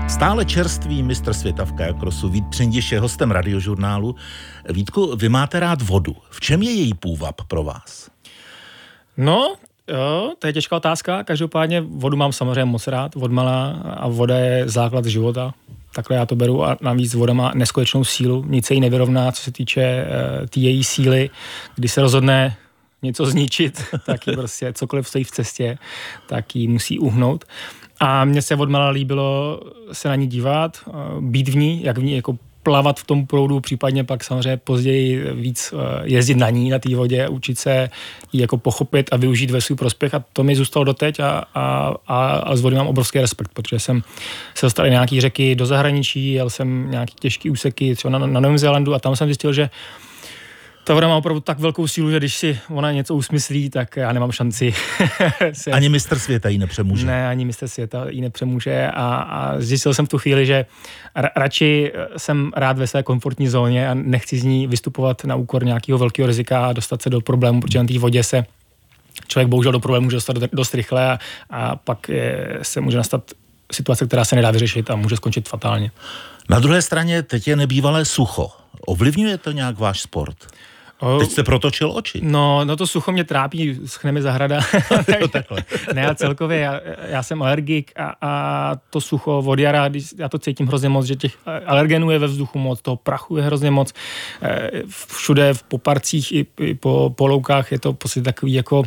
Stále čerstvý mistr světa v kajakrosu Vít Přindiš je hostem Radiožurnálu. Vítku, vy máte rád vodu. V čem je její půvab pro vás? No, jo, to je těžká otázka. Každopádně vodu mám samozřejmě moc rád, odmala, a voda je základ života. Takhle já to beru a navíc voda má neskutečnou sílu. Nic se jí nevyrovná, co se týče její síly. Když se rozhodne něco zničit, tak ji prostě cokoliv stojí v cestě, tak ji musí uhnout. A mně se odmala líbilo se na ní dívat, být v ní, jak v ní jako plavat v tom proudu, případně pak samozřejmě později víc jezdit na ní, na té vodě, učit se ji jako pochopit a využít ve svůj prospěch, a to mi zůstalo doteď a z vody mám obrovský respekt, protože jsem se dostal i nějaký řeky do zahraničí, jel jsem nějaký těžký úseky třeba na Novém Zélandu a tam jsem zjistil, že ta voda má opravdu tak velkou sílu, že když si ona něco usmyslí, tak já nemám šanci. Ani mistr světa ji nepřemůže. Ne, ani mistr světa ji nepřemůže a zjistil jsem v tu chvíli, že radši jsem rád ve své komfortní zóně a nechci z ní vystupovat na úkor nějakého velkého rizika a dostat se do problému, protože na té vodě se člověk bohužel do problému může dostat dost rychle a pak se může nastat situace, která se nedá vyřešit a může skončit fatálně. Na druhé straně teď je nebývalé sucho. Ovlivňuje to nějak váš sport? Teď jste protočil oči. No to sucho mě trápí, schne mi zahrada. Ne, a celkově já jsem alergik a to sucho od jara, já to cítím hrozně moc, že těch alergenů je ve vzduchu moc, toho prachu je hrozně moc. Všude po parcích i po loukách je to prostě takový jako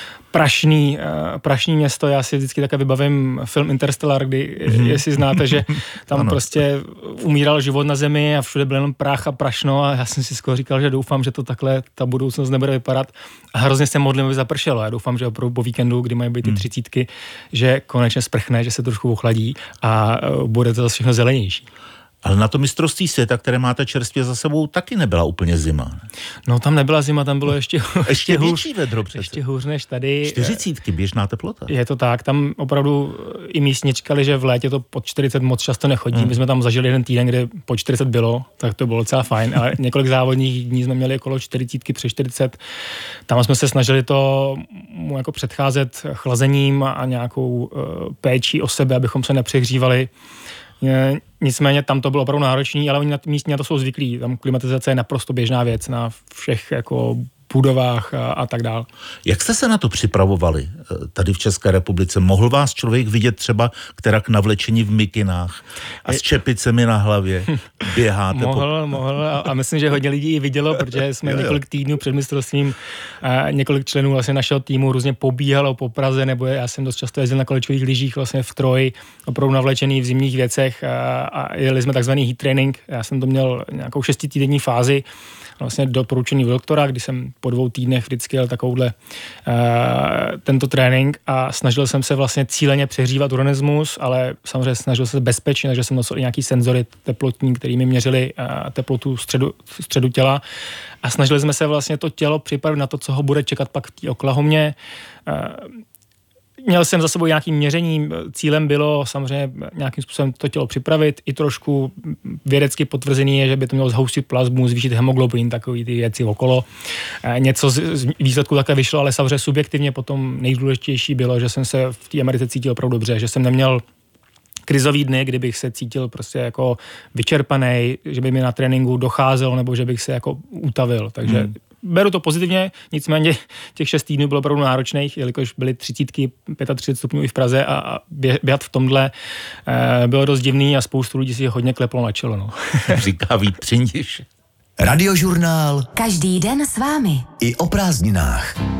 prašný město. Já si vždycky také vybavím film Interstellar, kdy, jestli znáte, že tam prostě umíral život na zemi a všude byl jenom prach a prašno a já jsem si skoro říkal, že doufám, že to takhle ta budoucnost nebude vypadat a hrozně se modlím, aby zapršelo. Já doufám, že opravdu po víkendu, kdy mají být ty 30, že konečně sprchne, že se trošku ochladí a bude to zase všechno zelenější. Ale na to mistrovství světa, které máte čerstvě za sebou, taky nebyla úplně zima. No tam nebyla zima, tam bylo ještě větší vedro přece. Ještě hůř než tady. 40, běžná teplota. Je to tak, tam opravdu i místní čekali, že v létě to pod 40 moc často nechodí. My jsme tam zažili jeden týden, kde pod 40 bylo, tak to bylo docela fajn, ale několik závodních dní jsme měli okolo 40, přes 40. Tam jsme se snažili to mu jako předcházet chlazením a nějakou péčí o sebe, abychom se nepřehřívali. Nicméně tam to bylo opravdu náročný, ale oni místní na to jsou zvyklí. Tam klimatizace je naprosto běžná věc na všech jako budovách a tak dál. Jak jste se na to připravovali tady v České republice? Mohl vás člověk vidět třeba kterak navlečení v mikinách a s čepicemi na hlavě? Běháte? Mohl a myslím, že hodně lidí i vidělo, protože jsme několik týdnů před mistrovstvím několik členů vlastně našeho týmu různě pobíhalo po Praze, nebo já jsem dost často jezdil na kolečkových lyžích vlastně v Troji, opravdu navlečený v zimních věcech a jeli jsme takzvaný heat training. Já jsem to měl nějakou 6týdenní fázi, vlastně doporučený doktora, kdy jsem po 2 týdnech vždycky jel takovouhle tento trénink a snažil jsem se vlastně cíleně přehřívat organismus, ale samozřejmě snažil se bezpečně, takže jsem nosil i nějaký senzory teplotní, který mi měřili teplotu středu těla a snažili jsme se vlastně to tělo připravit na to, co ho bude čekat pak v té Oklahomě. Měl jsem za sebou nějakým měřením, cílem bylo samozřejmě nějakým způsobem to tělo připravit, i trošku vědecky potvrzený je, že by to mělo zhoustit plazmu, zvýšit hemoglobin, takový ty věci okolo. Něco z výsledku také vyšlo, ale samozřejmě subjektivně potom nejdůležitější bylo, že jsem se v té Americe cítil opravdu dobře, že jsem neměl krizový dny, kdybych se cítil prostě jako vyčerpaný, že by mi na tréninku docházelo, nebo že bych se jako utavil, takže beru to pozitivně, nicméně těch 6 týdnů bylo opravdu náročných, jelikož byly 30, 35 stupňů i v Praze a běhat v tomhle bylo dost divný a spoustu lidí si hodně kleplo na čelo. No. Říká Vít Přindiš. Radiožurnál. Každý den s vámi. I o prázdninách.